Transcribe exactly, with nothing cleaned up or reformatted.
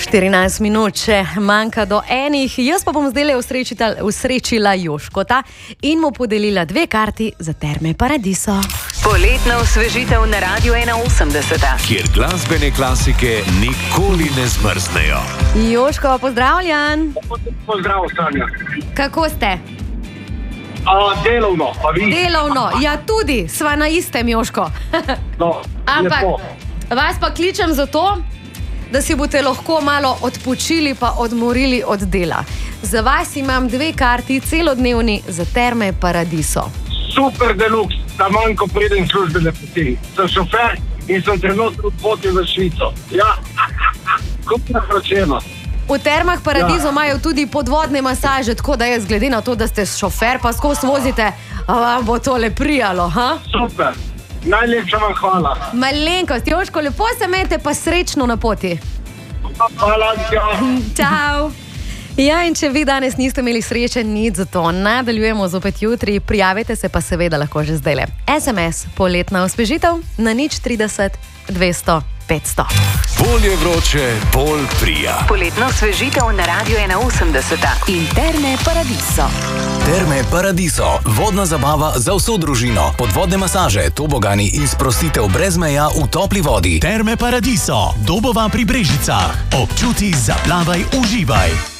štirinajst minut, če manjka do enih. Jaz pa bom zdaj usrečila Joškota in mu podelila dve karti za Terme Paradiso. Poletna osvežitev na Radiu ena osemdeset, kjer glasbene klasike nikoli ne zmrznejo. Joško, pozdravljen. Pozdrav, Sanja. Kako ste? A, delovno, pa vi? Delovno, ja tudi, sva na istem, Joško. No, ampak lepo. Vas pa kličem zato, da si boste lahko malo odpočili pa odmorili od dela. Za vas imam dve karti celodnevni za Terme Paradiso. Super deluks, da manjko pridem službene poti. Sem šofer in sem trenutno v poti v Švico. Ja, kupno vročeno. V Termah Paradiso ja. Imajo tudi podvodne masaže, tako da jaz glede na to, da ste šofer pa skozi vozite, vam bo tole prijalo, ha? Super, najlepša vam hvala. Malenkost, Joško, lepo se imejte pa srečno na poti. Hvala, ja. Čau. Ja, in če vi danes niste imeli sreče, nič za to. Nadaljujemo zopet jutri, prijavite se pa seveda lahko že zdajle. es em es, poletna osvežitev na nič trideset dvesto petsto. Bolje vroče, bolj prija. Poletna osvežitev na Radiu ena osemdeset in Terme Paradiso. Terme Paradiso, vodna zabava za vso družino, podvodne masaže, tobogani in sprostitev brez meja v topli vodi. Terme Paradiso, Dobova pri Brežicah. Občuti, zaplavaj, uživaj.